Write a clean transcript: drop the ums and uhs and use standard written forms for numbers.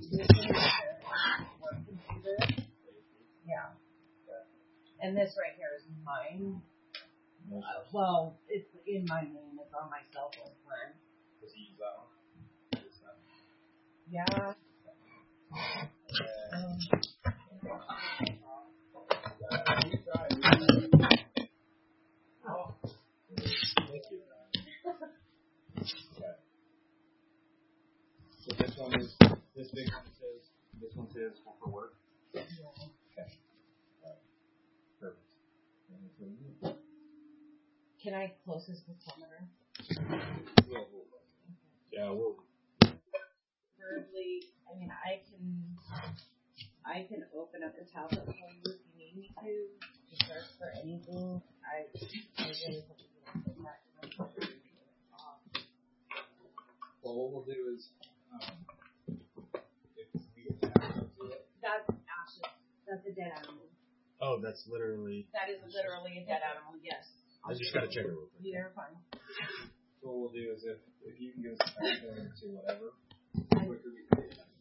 this one is a work computer. Yeah. And this right here is mine. Well, it's in my name. It's on my cell phone plan. Does he use that one? Yeah. Thank you. Okay. So this one is, this big one says for work? Yeah. Okay. Perfect. Can I close this photometer? Yeah, we'll. Preferably, I mean, I can open up the tablet for you if you need me to search for anything. I really hope you don't get that. Well, what we'll do is, if we get to have to it. That's ashes. That's a dead animal. Oh, that's literally. That is literally a dead animal, yes. I just gotta check it real quick. You're fine. So what we'll do is if you can get us the password to whatever, the quicker we can get it.